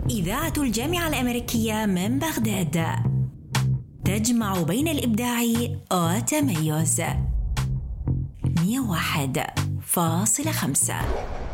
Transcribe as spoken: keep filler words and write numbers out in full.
إذاعة الجامعة الأمريكية من بغداد، تجمع بين الإبداع والتميز. مئة وواحد فاصلة خمسة.